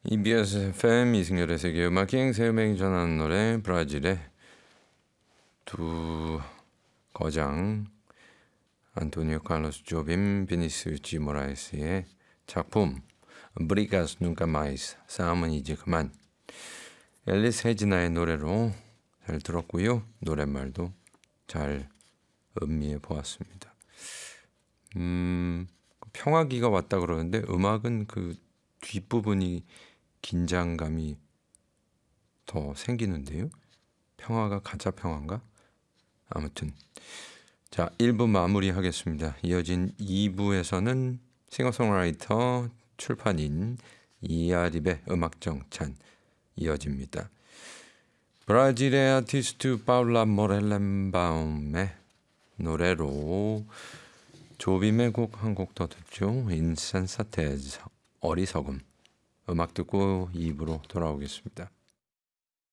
EBS FM 이승열의 세계음악 여행 새음행 전하는 노래 브라질의 두 거장 안토니오 칼로스 조빔 비니시우스 지 모라에스의 작품 Brigas Nunca Mais 싸움은 이제 그만. 앨리스 헤지나의 노래로 잘 들었고요. 노랫말도 잘 음미해 보았습니다. 평화기가 왔다 그러는데 음악은 그 뒷부분이 긴장감이 더 생기는데요. 평화가 가짜 평화인가? 아무튼 자 1부 마무리하겠습니다. 이어진 2부에서는 싱어송라이터 출판인 이아립의 음악정찬 이어집니다. 브라질의 아티스트 파울라 모렐렌바움의 노래로 조빔의 곡 한 곡 더 듣죠. 인센사테즈 어리석음. 음악 듣고 2부로 돌아오겠습니다.